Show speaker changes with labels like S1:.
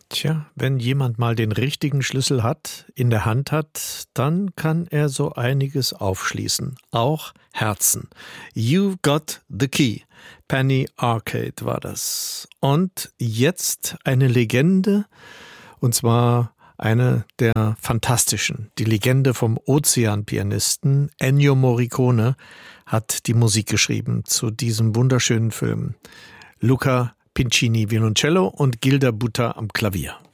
S1: Tja, wenn jemand mal den richtigen Schlüssel hat, in der Hand hat, dann kann er so einiges aufschließen. Auch Herzen. You've got the key. Penny Arcade war das. Und jetzt eine Legende, und zwar eine der fantastischen. Die Legende vom Ozeanpianisten Ennio Morricone hat die Musik geschrieben zu diesem wunderschönen Film. Luca Pincini Violoncello und Gilda Butter am Klavier.